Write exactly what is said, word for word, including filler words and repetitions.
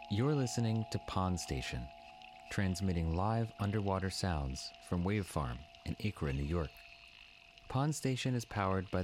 You're listening to Pond Station, transmitting live underwater sounds from Wave Farm in Acra, New York. Pond Station is powered by